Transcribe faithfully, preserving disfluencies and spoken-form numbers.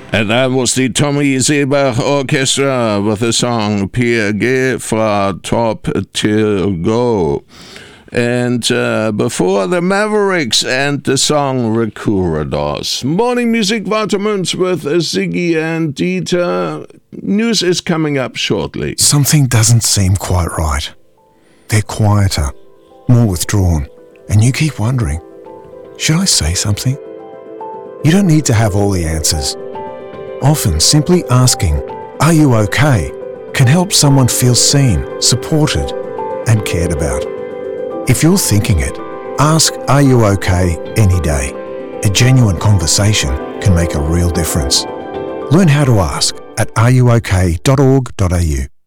And that was the Tommy Seebach Orchestra with the song P G fra Top Till Go. And uh, before the Mavericks and the song Recurados. Morning Music Vitamins with Ziggy and Dieter. News is coming up shortly. Something doesn't seem quite right. They're quieter, more withdrawn, and you keep wondering, should I say something? You don't need to have all the answers. Often simply asking, "Are you okay?" can help someone feel seen, supported, and cared about. If you're thinking it, ask "Are you okay?" any day. A genuine conversation can make a real difference. Learn how to ask at are you okay dot org dot a u.